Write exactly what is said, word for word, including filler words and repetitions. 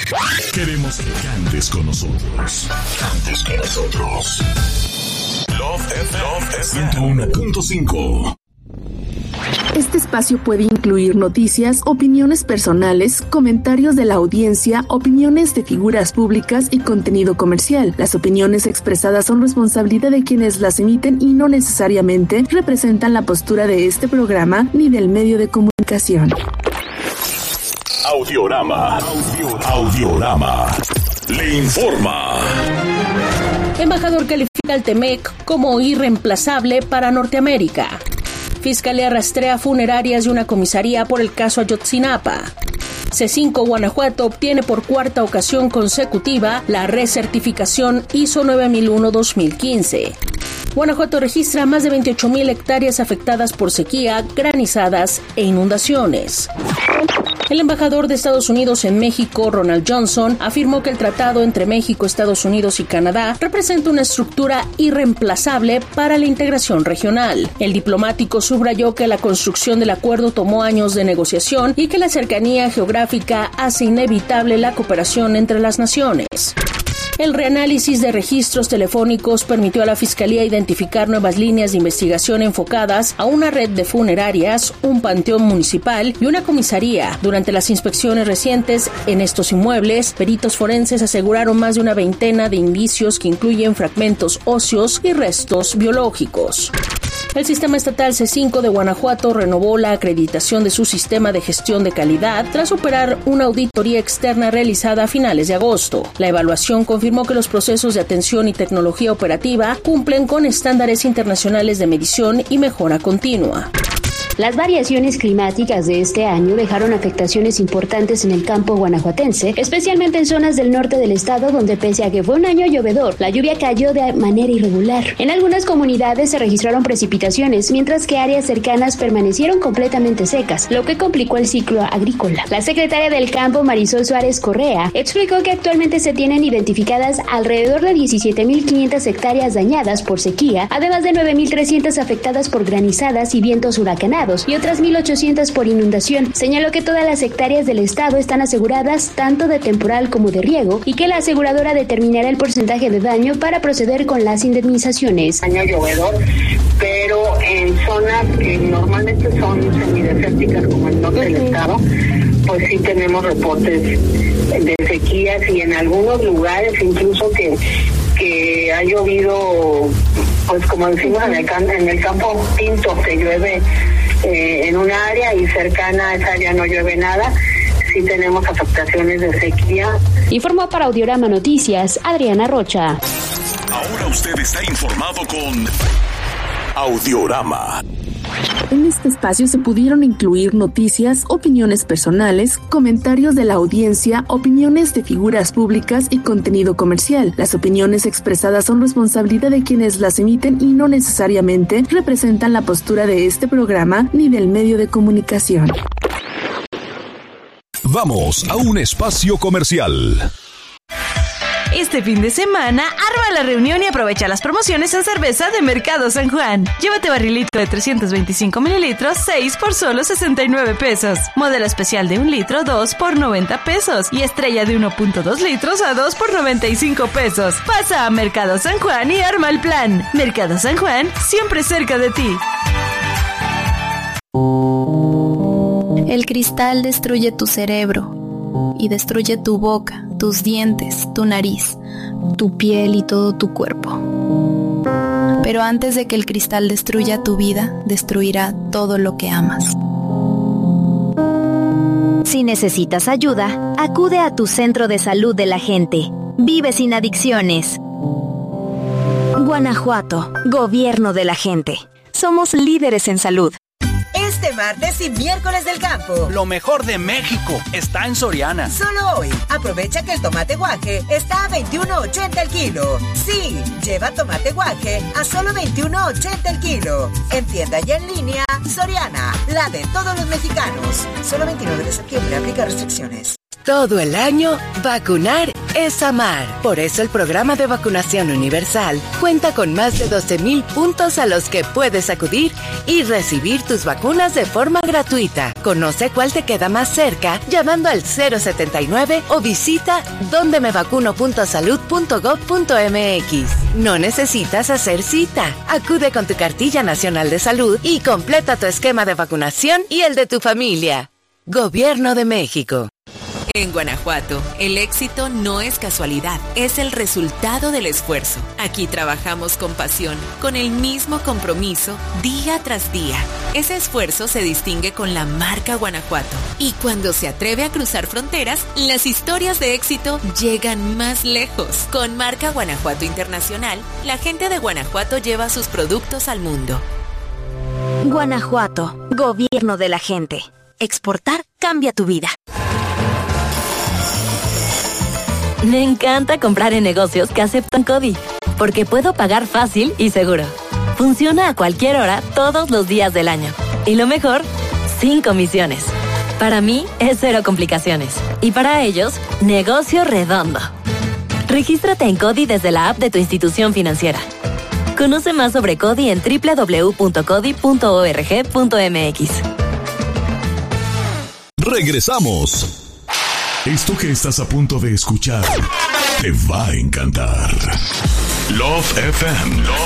Queremos que cantes con nosotros. Cantes con nosotros. Love F M ciento uno punto cinco. Este espacio puede incluir noticias, opiniones personales, comentarios de la audiencia, opiniones de figuras públicas y contenido comercial. Las opiniones expresadas son responsabilidad de quienes las emiten y no necesariamente representan la postura de este programa ni del medio de comunicación. Audiorama. Audio, Audiorama. Le informa. Embajador califica al Temec como irreemplazable para Norteamérica. Fiscalía rastrea funerarias y una comisaría por el caso Ayotzinapa. C cinco Guanajuato obtiene por cuarta ocasión consecutiva la recertificación I S O nueve mil uno dos mil quince. Guanajuato registra más de veintiocho mil hectáreas afectadas por sequía, granizadas e inundaciones. El embajador de Estados Unidos en México, Ronald Johnson, afirmó que el tratado entre México, Estados Unidos y Canadá representa una estructura irreemplazable para la integración regional. El diplomático subrayó que la construcción del acuerdo tomó años de negociación y que la cercanía geográfica hace inevitable la cooperación entre las naciones. El reanálisis de registros telefónicos permitió a la Fiscalía identificar nuevas líneas de investigación enfocadas a una red de funerarias, un panteón municipal y una comisaría. Durante las inspecciones recientes en estos inmuebles, peritos forenses aseguraron más de una veintena de indicios que incluyen fragmentos óseos y restos biológicos. El Sistema Estatal C cinco de Guanajuato renovó la acreditación de su sistema de gestión de calidad tras superar una auditoría externa realizada a finales de agosto. La evaluación confirmó que los procesos de atención y tecnología operativa cumplen con estándares internacionales de medición y mejora continua. Las variaciones climáticas de este año dejaron afectaciones importantes en el campo guanajuatense, especialmente en zonas del norte del estado donde pese a que fue un año llovedor, la lluvia cayó de manera irregular. En algunas comunidades se registraron precipitaciones, mientras que áreas cercanas permanecieron completamente secas, lo que complicó el ciclo agrícola. La secretaria del campo, Marisol Suárez Correa, explicó que actualmente se tienen identificadas alrededor de diecisiete mil quinientas hectáreas dañadas por sequía, además de nueve mil trescientas afectadas por granizadas y vientos huracanados, y otras mil ochocientas por inundación. Señaló que todas las hectáreas del estado están aseguradas tanto de temporal como de riego y que la aseguradora determinará el porcentaje de daño para proceder con las indemnizaciones. Año llovedor, pero en zonas que normalmente son semidesérticas como el norte uh-huh. del estado, pues sí tenemos reportes de sequías y en algunos lugares incluso que que ha llovido, pues como decimos en el, can- en el campo pinto, que llueve eh, en una área y cercana a esa área no llueve nada. Sí tenemos afectaciones de sequía. Informó para Audiorama Noticias, Adriana Rocha. Ahora usted está informado con Audiorama. En este espacio se pudieron incluir noticias, opiniones personales, comentarios de la audiencia, opiniones de figuras públicas y contenido comercial. Las opiniones expresadas son responsabilidad de quienes las emiten y no necesariamente representan la postura de este programa ni del medio de comunicación. Vamos a un espacio comercial. Este fin de semana, arma la reunión y aprovecha las promociones en cerveza de Mercado San Juan. Llévate barrilito de trescientos veinticinco mililitros, seis por solo sesenta y nueve pesos. Modelo especial de un litro, dos por noventa pesos. Y estrella de uno punto dos litros a dos por noventa y cinco pesos. Pasa a Mercado San Juan y arma el plan. Mercado San Juan, siempre cerca de ti. El cristal destruye tu cerebro y destruye tu boca, tus dientes, tu nariz, tu piel y todo tu cuerpo. Pero antes de que el cristal destruya tu vida, destruirá todo lo que amas. Si necesitas ayuda, acude a tu centro de salud de la gente. Vive sin adicciones. Guanajuato, gobierno de la gente. Somos líderes en salud. Este martes y miércoles del campo. Lo mejor de México está en Soriana. Solo hoy, aprovecha que el tomate guaje está a veintiuno ochenta el kilo. Sí, lleva tomate guaje a solo veintiuno ochenta el kilo. En tienda y en línea, Soriana, la de todos los mexicanos. Solo veintinueve de septiembre, aplica restricciones. Todo el año, vacunar es amar. Por eso el programa de vacunación universal cuenta con más de doce mil puntos a los que puedes acudir y recibir tus vacunas de forma gratuita. Conoce cuál te queda más cerca llamando al cero setenta y nueve o visita donde me vacuno punto salud punto gob punto eme equis. No necesitas hacer cita. Acude con tu cartilla nacional de salud y completa tu esquema de vacunación y el de tu familia. Gobierno de México. En Guanajuato, el éxito no es casualidad, es el resultado del esfuerzo. Aquí trabajamos con pasión, con el mismo compromiso, día tras día. Ese esfuerzo se distingue con la marca Guanajuato. Y cuando se atreve a cruzar fronteras, las historias de éxito llegan más lejos. Con marca Guanajuato Internacional, la gente de Guanajuato lleva sus productos al mundo. Guanajuato, gobierno de la gente. Exportar cambia tu vida. Me encanta comprar en negocios que aceptan CODI, porque puedo pagar fácil y seguro. Funciona a cualquier hora, todos los días del año. Y lo mejor, sin comisiones. Para mí, es cero complicaciones. Y para ellos, negocio redondo. Regístrate en CODI desde la app de tu institución financiera. Conoce más sobre CODI en doble u doble u doble u punto codi punto org punto eme equis. Regresamos. Esto que estás a punto de escuchar te va a encantar. Love F M. Love